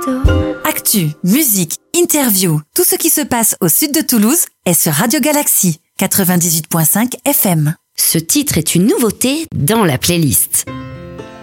Actu, musique, interview, tout ce qui se passe au sud de Toulouse est sur Radio Galaxy 98.5 FM. Ce titre est une nouveauté dans la playlist.